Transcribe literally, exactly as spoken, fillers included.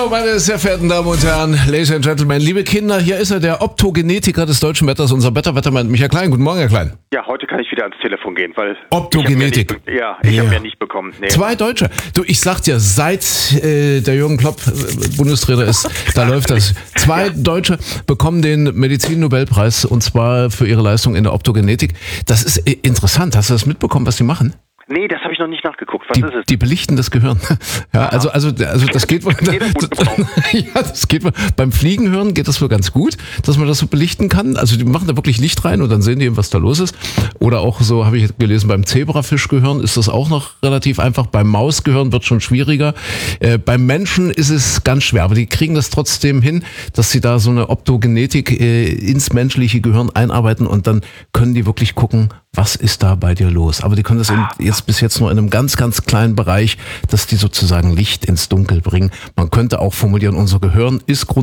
So, meine sehr verehrten Damen und Herren, Ladies and Gentlemen, liebe Kinder, hier ist er, der Optogenetiker des deutschen Wetters, unser Wetterwettermann Michael Klein. Guten Morgen, Herr Klein. Ja, heute kann ich wieder ans Telefon gehen, weil Optogenetik. Ich ja, ich ja. habe ja nicht bekommen. Nee. Zwei Deutsche. Du, ich sag dir, seit äh, der Jürgen Klopp äh, Bundestrainer ist, da läuft das. Zwei ja. Deutsche bekommen den Medizin-Nobelpreis, und zwar für ihre Leistung in der Optogenetik. Das ist äh, interessant. Hast du das mitbekommen, was die machen? Nee, das habe ich noch nicht nachgeguckt. Was die, ist es? Die belichten das Gehirn. Ja, also, also, also das geht wohl. Ja, das geht wohl. Beim Fliegen hören geht das wohl ganz gut, dass man das so belichten kann. Also die machen da wirklich Licht rein und dann sehen die eben, was da los ist. Oder auch so, habe ich gelesen, beim Zebrafischgehirn ist das auch noch relativ einfach. Beim Mausgehirn wird schon schwieriger. Äh, beim Menschen ist es ganz schwer, aber die kriegen das trotzdem hin, dass sie da so eine Optogenetik äh, ins menschliche Gehirn einarbeiten und dann können die wirklich gucken, was ist da bei dir los? Aber die können das eben jetzt bis jetzt nur in einem ganz, ganz kleinen Bereich, dass die sozusagen Licht ins Dunkel bringen. Man könnte auch formulieren, unser Gehirn ist grundsätzlich